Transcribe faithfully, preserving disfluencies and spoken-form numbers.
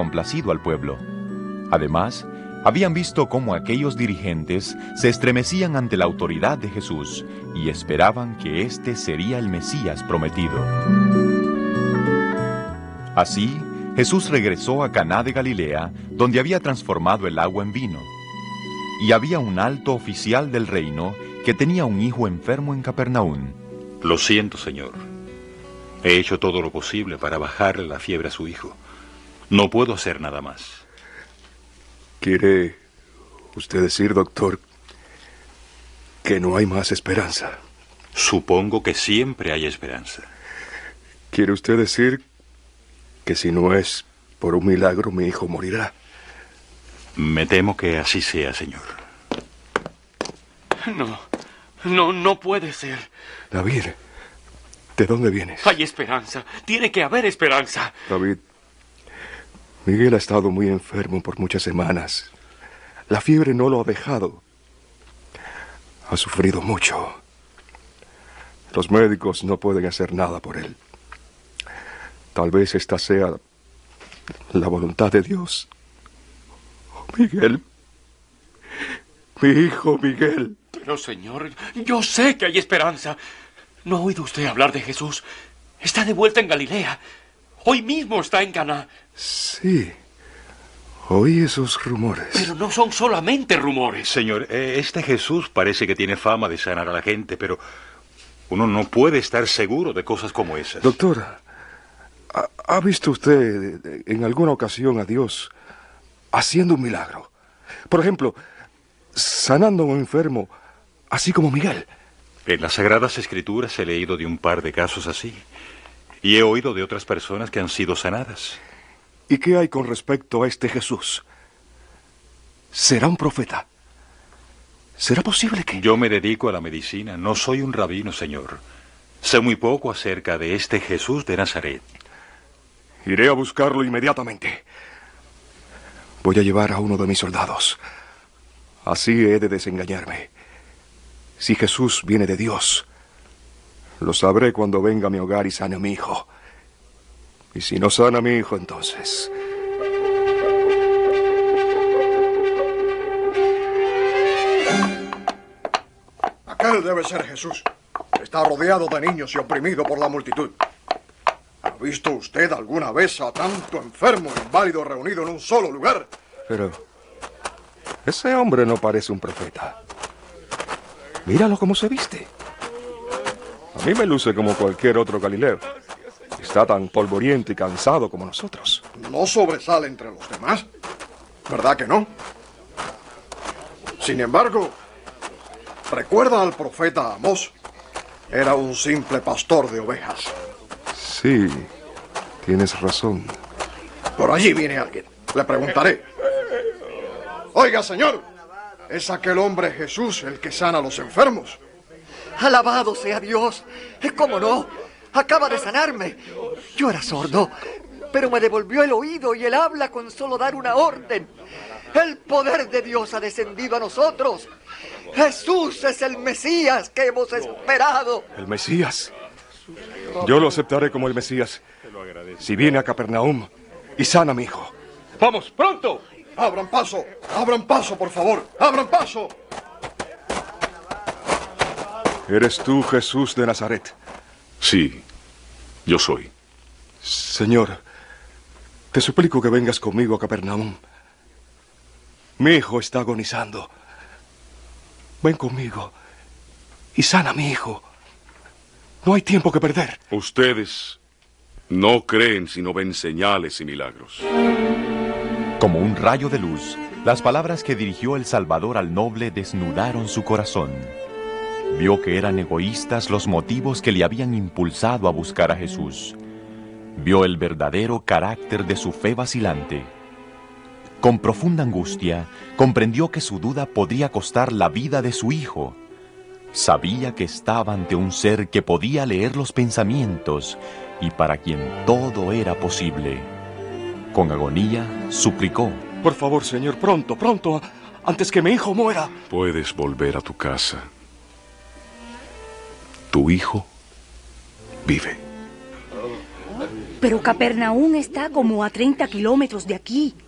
complacido al pueblo. Además, habían visto cómo aquellos dirigentes se estremecían ante la autoridad de Jesús y esperaban que éste sería el Mesías prometido. Así, Jesús regresó a Caná de Galilea, donde había transformado el agua en vino. Y había un alto oficial del reino que tenía un hijo enfermo en Capernaum. Lo siento, Señor. He hecho todo lo posible para bajarle la fiebre a su hijo. No puedo hacer nada más. ¿Quiere usted decir, doctor, que no hay más esperanza? Supongo que siempre hay esperanza. ¿Quiere usted decir que si no es por un milagro mi hijo morirá? Me temo que así sea, Señor. No, no, no puede ser. David, ¿de dónde vienes? Hay esperanza, tiene que haber esperanza. David, Miguel ha estado muy enfermo por muchas semanas. La fiebre no lo ha dejado. Ha sufrido mucho. Los médicos no pueden hacer nada por él. Tal vez esta sea la voluntad de Dios. Oh, Miguel. Mi hijo Miguel. Pero, señor, yo sé que hay esperanza. ¿No ha oído usted hablar de Jesús? Está de vuelta en Galilea. Hoy mismo está en Caná. Sí, oí esos rumores. Pero no son solamente rumores. Señor, este Jesús parece que tiene fama de sanar a la gente, pero uno no puede estar seguro de cosas como esas. Doctor, ¿ha, ha visto usted en alguna ocasión a Dios haciendo un milagro? Por ejemplo, sanando a un enfermo, así como Miguel. En las Sagradas Escrituras he leído de un par de casos así. Y he oído de otras personas que han sido sanadas. ¿Y qué hay con respecto a este Jesús? ¿Será un profeta? ¿Será posible que...? Yo me dedico a la medicina. No soy un rabino, señor. Sé muy poco acerca de este Jesús de Nazaret. Iré a buscarlo inmediatamente. Voy a llevar a uno de mis soldados. Así he de desengañarme. Si Jesús viene de Dios, lo sabré cuando venga a mi hogar y sane a mi hijo. Y si no sana a mi hijo, entonces... Aquel debe ser Jesús. Está rodeado de niños y oprimido por la multitud. ¿Ha visto usted alguna vez a tanto enfermo e inválido reunido en un solo lugar? Pero ese hombre no parece un profeta. Míralo cómo se viste. A mí me luce como cualquier otro Galileo. Está tan polvoriento y cansado como nosotros. No sobresale entre los demás. ¿Verdad que no? Sin embargo, ¿recuerda al profeta Amós? Era un simple pastor de ovejas. Sí, tienes razón. Por allí viene alguien. Le preguntaré. Oiga, señor, ¿es aquel hombre Jesús el que sana a los enfermos? Alabado sea Dios. ¿Cómo no? Acaba de sanarme. Yo era sordo, pero me devolvió el oído y el habla con solo dar una orden. El poder de Dios ha descendido a nosotros. Jesús es el Mesías que hemos esperado. ¿El Mesías? Yo lo aceptaré como el Mesías si viene a Capernaum y sana a mi hijo. ¡Vamos, pronto! ¡Abran paso! ¡Abran paso, por favor! ¡Abran paso! ¿Eres tú, Jesús de Nazaret? Sí, yo soy. Señor, te suplico que vengas conmigo a Capernaum. Mi hijo está agonizando. Ven conmigo y sana a mi hijo. No hay tiempo que perder. Ustedes no creen si no ven señales y milagros. Como un rayo de luz, las palabras que dirigió el Salvador al noble desnudaron su corazón. Vio que eran egoístas los motivos que le habían impulsado a buscar a Jesús. Vio el verdadero carácter de su fe vacilante. Con profunda angustia, comprendió que su duda podría costar la vida de su hijo. Sabía que estaba ante un ser que podía leer los pensamientos y para quien todo era posible. Con agonía, suplicó: Por favor, Señor, pronto, pronto, antes que mi hijo muera. Puedes volver a tu casa. Tu hijo vive. Pero Capernaum está como a treinta kilómetros de aquí.